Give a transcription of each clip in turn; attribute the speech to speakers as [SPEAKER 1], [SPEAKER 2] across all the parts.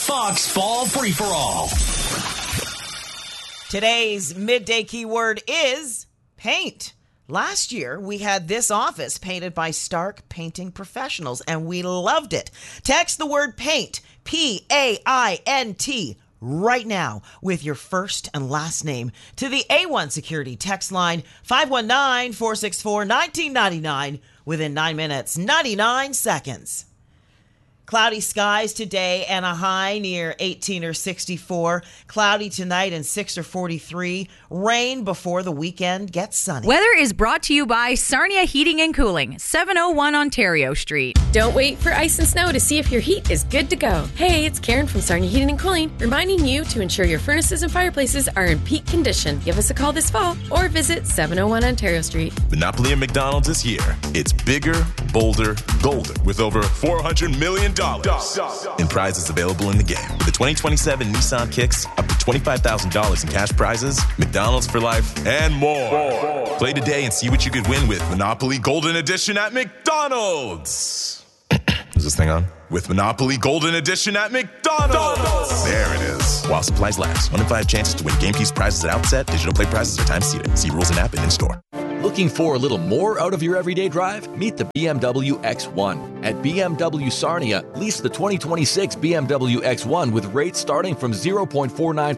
[SPEAKER 1] Fox Fall Free-for-All.
[SPEAKER 2] Today's midday keyword is paint. Last year, we had this office painted by Stark Painting Professionals, and we loved it. Text the word paint, P-A-I-N-T, right now with your first and last name to the A1 Security text line 519-464-1999 within 9 minutes, 99 seconds. Cloudy skies today and a high near 18 or 64. Cloudy tonight and 6 or 43. Rain before the weekend gets sunny.
[SPEAKER 3] Weather is brought to you by Sarnia Heating and Cooling, 701 Ontario Street.
[SPEAKER 4] Don't wait for ice and snow to see if your heat is good to go. Hey, it's Karen from Sarnia Heating and Cooling, reminding you to ensure your furnaces and fireplaces are in peak condition. Give us a call this fall or visit 701 Ontario Street.
[SPEAKER 5] Monopoly and McDonald's this year. It's bigger, bolder, golder with over $400 million in prizes available in the game. With the 2027 Nissan Kicks, up to $25,000 in cash prizes, McDonald's for life, and more. Play today and see what you could win with Monopoly Golden Edition at McDonald's. Is this thing on? With Monopoly Golden Edition at McDonald's. There it is. While supplies last. 1 in 5 chances to win game piece prizes at outset. Digital play prizes are time seated. See rules and app and in-store.
[SPEAKER 6] Looking for a little more out of your everyday drive? Meet the BMW X1. At BMW Sarnia, lease the 2026 BMW X1 with rates starting from 0.49%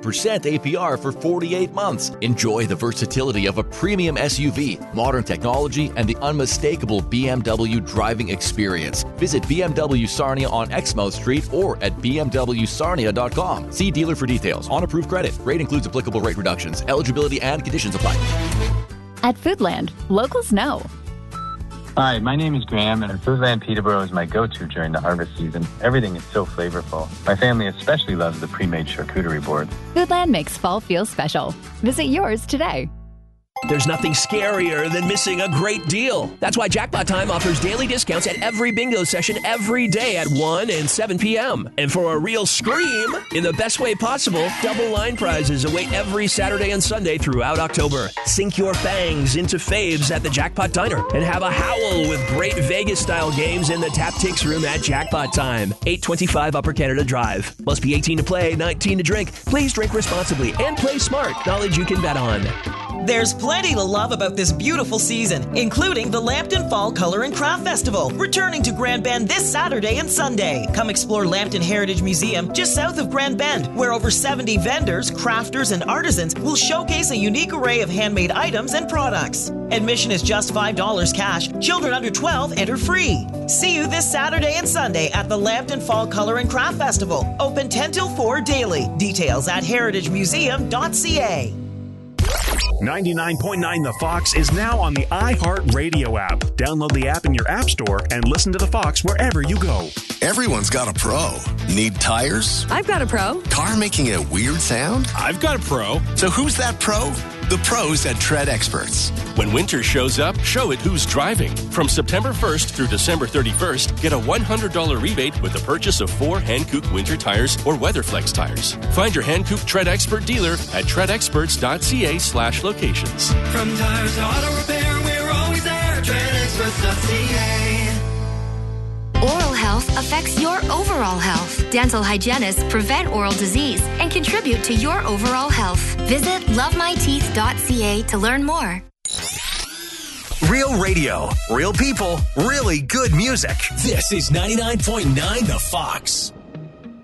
[SPEAKER 6] APR for 48 months. Enjoy the versatility of a premium SUV, modern technology, and the unmistakable BMW driving experience. Visit BMW Sarnia on Exmouth Street or at bmwsarnia.com. See dealer for details. On approved credit. Rate includes applicable rate reductions. Eligibility and conditions apply.
[SPEAKER 7] At Foodland, locals know.
[SPEAKER 8] Hi, my name is Graham, and Foodland Peterborough is my go-to during the harvest season. Everything is so flavorful. My family especially loves the pre-made charcuterie board.
[SPEAKER 7] Foodland makes fall feel special. Visit yours today.
[SPEAKER 1] There's nothing scarier than missing a great deal. That's why Jackpot Time offers daily discounts at every bingo session every day at 1 and 7 p.m. And for a real scream, in the best way possible, double line prizes await every Saturday and Sunday throughout October. Sink your fangs into faves at the Jackpot Diner and have a howl with great Vegas-style games in the Taptics room at Jackpot Time, 825 Upper Canada Drive. Must be 18 to play, 19 to drink. Please drink responsibly and play smart. Knowledge you can bet on.
[SPEAKER 2] There's plenty to love about this beautiful season, including the Lambton Fall Color and Craft Festival, returning to Grand Bend this Saturday and Sunday. Come explore Lambton Heritage Museum just south of Grand Bend, where over 70 vendors, crafters, and artisans will showcase a unique array of handmade items and products. Admission is just $5 cash. Children under 12 enter free. See you this Saturday and Sunday at the Lambton Fall Color and Craft Festival. Open 10 till 4 daily. Details at heritagemuseum.ca.
[SPEAKER 9] 99.9 The Fox is now on the iHeartRadio app. Download the app in your app store and listen to The Fox wherever you go.
[SPEAKER 10] Everyone's got a pro. Need tires?
[SPEAKER 3] I've got a pro.
[SPEAKER 10] Car making a weird sound?
[SPEAKER 9] I've got a pro.
[SPEAKER 10] So who's that pro? The pros at Tread Experts.
[SPEAKER 11] When winter shows up, show it who's driving. From September 1st through December 31st, get a $100 rebate with the purchase of 4 Hankook winter tires or WeatherFlex tires. Find your Hankook Tread Expert dealer at treadexperts.ca/locations.
[SPEAKER 12] From tires to auto repair, we're always there. treadexperts.ca.
[SPEAKER 13] Oral health affects your overall health. Dental hygienists prevent oral disease and contribute to your overall health. Visit lovemyteeth.ca to learn more.
[SPEAKER 1] Real radio, real people, really good music. This is 99.9 The Fox.